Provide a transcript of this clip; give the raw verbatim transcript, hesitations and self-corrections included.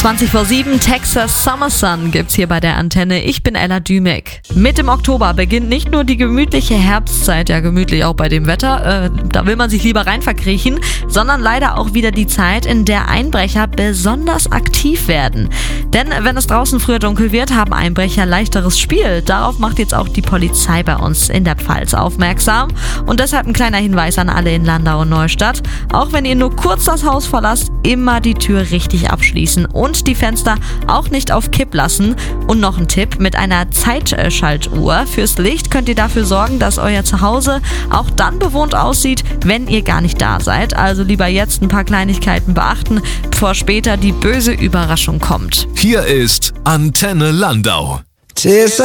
zwanzig vor sieben, Texas Summer Sun gibt's hier bei der Antenne. Ich bin Ella Dümek. Mit dem Oktober beginnt nicht nur die gemütliche Herbstzeit, ja gemütlich auch bei dem Wetter, äh, da will man sich lieber rein verkriechen, sondern leider auch wieder die Zeit, in der Einbrecher besonders aktiv werden. Denn wenn es draußen früher dunkel wird, haben Einbrecher leichteres Spiel. Darauf macht jetzt auch die Polizei bei uns in der Pfalz aufmerksam. Und deshalb ein kleiner Hinweis an alle in Landau und Neustadt. Auch wenn ihr nur kurz das Haus verlasst, immer die Tür richtig abschließen und die Fenster auch nicht auf Kipp lassen. Und noch ein Tipp, mit einer Zeitschaltuhr fürs Licht könnt ihr dafür sorgen, dass euer Zuhause auch dann bewohnt aussieht, wenn ihr gar nicht da seid. Also lieber jetzt ein paar Kleinigkeiten beachten, bevor später die böse Überraschung kommt. Hier ist Antenne Landau.